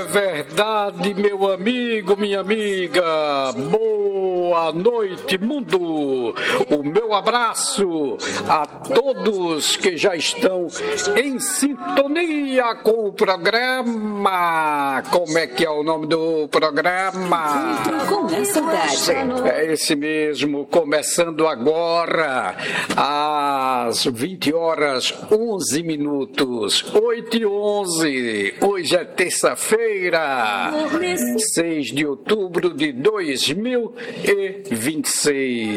verdade, meu amigo, minha amiga. Boa noite, mundo. O meu abraço a todos que já estão em sintonia com o programa. Como é que é o nome do programa? Com a saudade. É esse mesmo, começando agora às 20h11, 8h11. Hoje é terça-feira, 6 de outubro de 2026.